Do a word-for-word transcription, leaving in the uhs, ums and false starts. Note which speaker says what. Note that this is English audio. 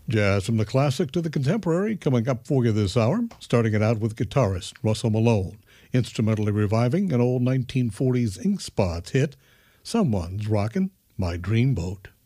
Speaker 1: Jazz from the classic to the contemporary coming up for you this hour, starting it out with guitarist Russell Malone, instrumentally reviving an old nineteen forties Ink Spots hit, Someone's Rockin' My Dreamboat.